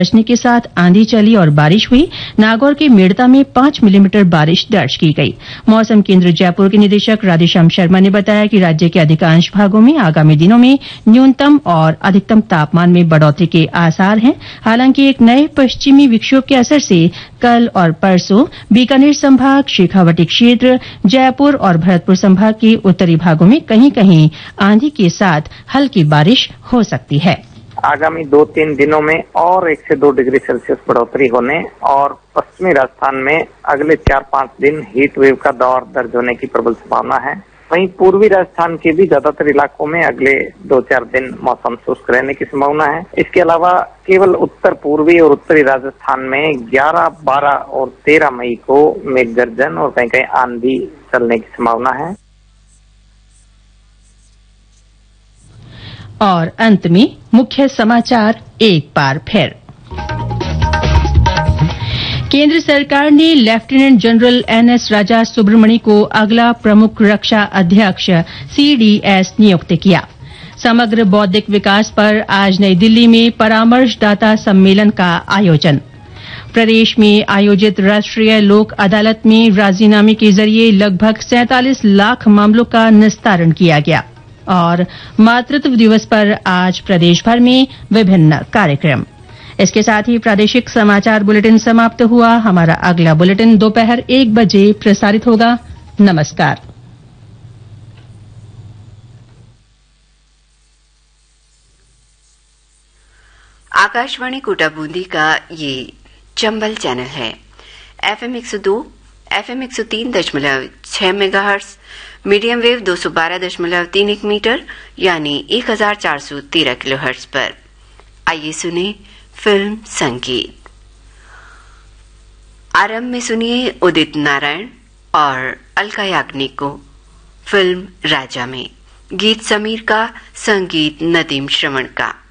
गरजने के साथ आंधी चली और बारिश हुई। नागौर के मेड़ता में 5 मिलीमीटर बारिश दर्ज की गई। मौसम केंद्र जयपुर के निदेशक राधेश्याम शर्मा ने बताया कि राज्य के अधिकांश भागों में आगामी दिनों में न्यूनतम और अधिकतम तापमान में बढ़ोतरी के आसार हैं। हालांकि एक नए पश्चिमी विक्षोभ के असर से कल और परसों बीकानेर संभाग, शेखावाटी क्षेत्र, जयपुर और भरतपुर संभाग के उत्तरी भागों में कहीं कहीं आंधी के साथ हल्की बारिश हो सकती है। आगामी 2-3 दिनों में और 1 से 2 डिग्री सेल्सियस बढ़ोतरी होने और पश्चिमी राजस्थान में अगले 4-5 दिन हीट वेव का दौर दर्ज होने की प्रबल संभावना है। वहीं पूर्वी राजस्थान के भी ज्यादातर इलाकों में अगले 2-4 दिन मौसम शुष्क रहने की संभावना है। इसके अलावा केवल उत्तर पूर्वी और उत्तरी राजस्थान में 11, 12 और 13 मई को मेघ गर्जन और कहीं कहीं आंधी चलने की संभावना है। और अंत में मुख्य समाचार एक बार फिर। केंद्र सरकार ने लेफ्टिनेंट जनरल एनएस राजा सुब्रमणि को अगला प्रमुख रक्षा अध्यक्ष सीडीएस नियुक्त किया। समग्र बौद्धिक विकास पर आज नई दिल्ली में परामर्शदाता सम्मेलन का आयोजन। प्रदेश में आयोजित राष्ट्रीय लोक अदालत में राजीनामे के जरिए लगभग 47 लाख मामलों का निस्तारण किया गया। और मातृत्व दिवस पर आज प्रदेश भर में विभिन्न कार्यक्रम। इसके साथ ही प्रादेशिक समाचार बुलेटिन समाप्त हुआ। हमारा अगला बुलेटिन दोपहर 1 बजे प्रसारित होगा। नमस्कार। आकाशवाणी कोटा बूंदी का ये चंबल चैनल है। FM 102, FM 103.6 megahertz, medium wave 212.31 metre यानी 1413 किलोहर्ट्ज पर। आइए सुने फिल्म संगीत। आरंभ में सुनिए उदित नारायण और अलका याग्निक को फिल्म राजा में। गीत समीर का, संगीत नदीम श्रवण का।